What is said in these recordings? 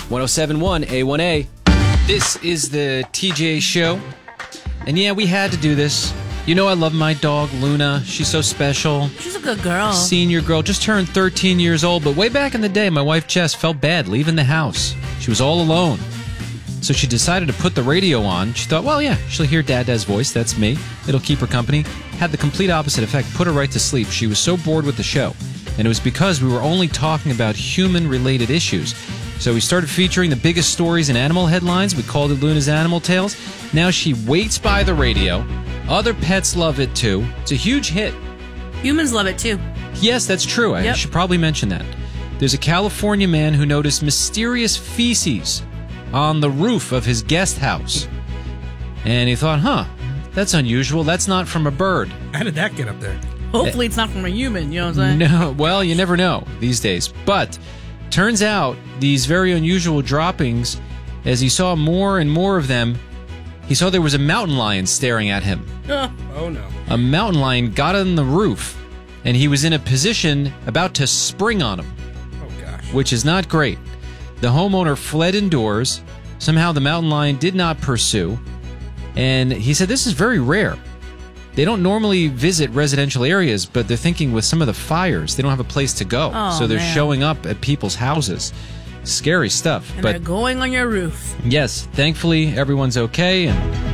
1071 A1A. This is the TJ Show. And yeah, we had to do this. You know I love my dog, Luna. She's so special. She's a good girl. Senior girl. Just turned 13 years old. But way back in the day, my wife, Jess, felt bad leaving the house. She was all alone. So she decided to put the radio on. She thought, well, yeah, she'll hear Dada's voice. That's me. It'll keep her company. Had the complete opposite effect. Put her right to sleep. She was so bored with the show. And it was because we were only talking about human-related issues. So we started featuring the biggest stories in animal headlines. We called it Luna's Animal Tales. Now she waits by the radio. Other pets love it, too. It's a huge hit. Humans love it, too. Yes, that's true. I should probably mention that. There's a California man who noticed mysterious feces on the roof of his guest house. And he thought, that's unusual. That's not from a bird. How did that get up there? Hopefully it's not from a human, you know what I'm saying? No, well, you never know these days. But turns out these very unusual droppings, as he saw more and more of them, he saw there was a mountain lion staring at him. Oh, no. A mountain lion got on the roof, and he was in a position about to spring on him. Oh, gosh. Which is not great. The homeowner fled indoors. Somehow the mountain lion did not pursue. And he said this is very rare. They don't normally visit residential areas, but they're thinking with some of the fires, they don't have a place to go. So they're showing up at people's houses. Scary stuff. And they're going on your roof. Yes, thankfully everyone's okay.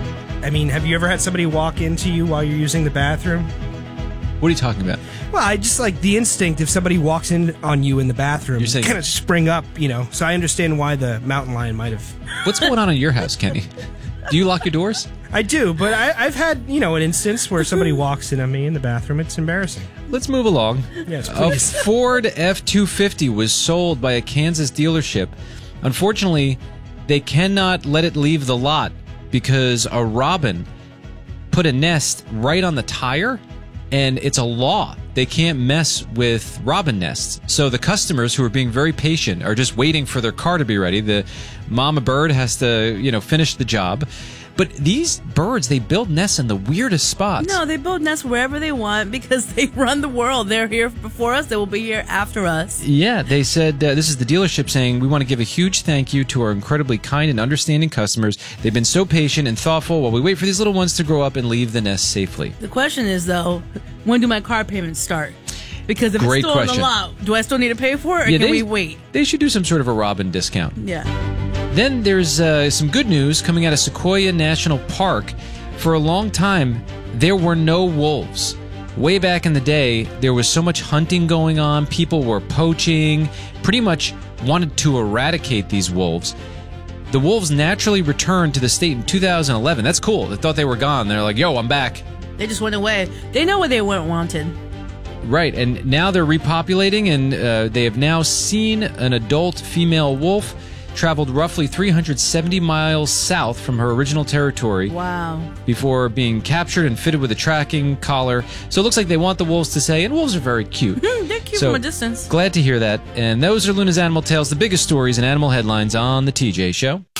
I mean, have you ever had somebody walk into you while you're using the bathroom? What are you talking about? Well, I just like the instinct if somebody walks in on you in the bathroom, You're saying- kind of spring up, you know. So I understand why the mountain lion might have. What's going on in your house, Kenny? Do you lock your doors? I do, but I've had, an instance where somebody walks in on me in the bathroom. It's embarrassing. Let's move along. Yes, A please. Ford F-250 was sold by a Kansas dealership. Unfortunately, they cannot let it leave the lot because a robin put a nest right on the tire, and it's a law. They can't mess with robin nests. So the customers who are being very patient are just waiting for their car to be ready. The mama bird has to, finish the job. But these birds, they build nests in the weirdest spots. No, they build nests wherever they want because they run the world. They're here before us. They will be here after us. Yeah, they said, this is the dealership saying, we want to give a huge thank you to our incredibly kind and understanding customers. They've been so patient and thoughtful while we wait for these little ones to grow up and leave the nest safely. The question is, though, when do my car payments start? Because if Great it's still question. in the lot, do I still need to pay for it, or Yeah, can we wait? They should do some sort of a robin discount. Yeah. Then there's some good news coming out of Sequoia National Park. For a long time, there were no wolves. Way back in the day, there was so much hunting going on. People were poaching, pretty much wanted to eradicate these wolves. The wolves naturally returned to the state in 2011. That's cool. They thought they were gone. They're like, yo, I'm back. They just went away. They know where they weren't wanted. Right, and now they're repopulating, and they have now seen an adult female wolf traveled roughly 370 miles south from her original territory. Wow. Before being captured and fitted with a tracking collar. So it looks like they want the wolves to say, and wolves are very cute. They're cute from a distance. Glad to hear that. And those are Luna's Animal Tales, the biggest stories and animal headlines on the TJ Show.